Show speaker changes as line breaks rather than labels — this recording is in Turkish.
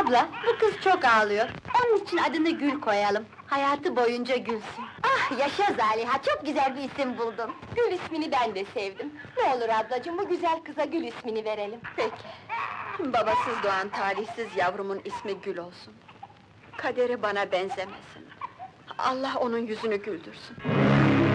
Abla, bu kız çok ağlıyor. Onun için adını Gül koyalım. Hayatı boyunca gülsün. Ah, yaşa Zaliha, çok güzel bir isim buldun.
Gül ismini ben de sevdim. Ne olur ablacığım, bu güzel kıza Gül ismini verelim.
Peki. Babasız doğan talihsiz yavrumun ismi Gül olsun. Kaderi bana benzemesin. Allah onun yüzünü güldürsün.